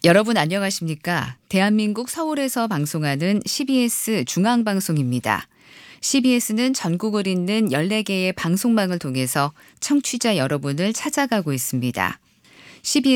여러분 안녕하십니까? 대한민국 서울에서 방송하는 CBS 중앙방송입니다. CBS는 전국을 잇는 14개의 방송망을 통해서 청취자 여러분을 찾아가고 있습니다. CBS